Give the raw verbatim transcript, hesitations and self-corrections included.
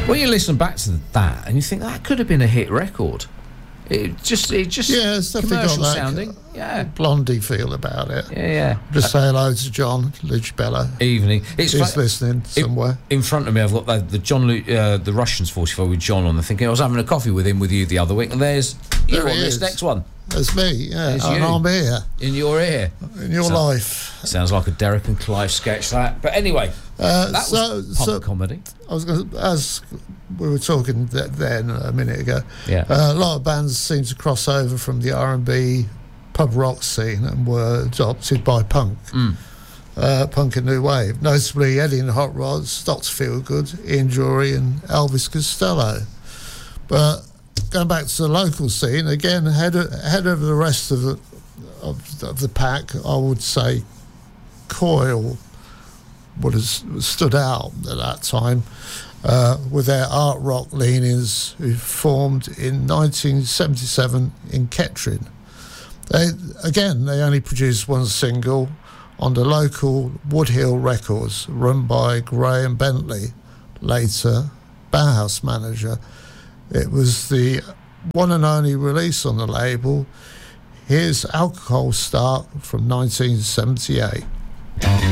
When you listen back to that and you think that could have been a hit record, it just it just yeah, it's definitely got commercial that sounding, yeah, Blondie feel about it. Yeah, yeah. Just say hello to John Lidgebella. Evening. It's He's fun- listening somewhere. In, in front of me, I've got the, the John, Lu- uh, the Russians forty-five with John on. I'm thinking I was having a coffee with him with you the other week, and there's you There on he this is. next one. That's me, yeah, There's and you. I'm here In your ear. in your So- life. Sounds like a Derek and Clive sketch, that. But anyway, Uh, that so, was pub so comedy. I was going to, as we were talking th- then a minute ago. Yeah. Uh, a lot of bands seem to cross over from the R and B pub rock scene and were adopted by punk, Mm. uh, punk and new wave. Notably, Eddie and the Hot Rods, Doctor Feelgood, Ian Dury, and Elvis Costello. But going back to the local scene again, ahead of, ahead of the rest of the of, of the pack, I would say Coil would have stood out at that time uh, with their art rock leanings, who formed in nineteen seventy-seven in Kettering. They again they only produced one single on the local Woodhill Records, run by Graham Bentley, later Bauhaus manager. It was the one and only release on the label. Here's Alcohol Start from nineteen seventy-eight.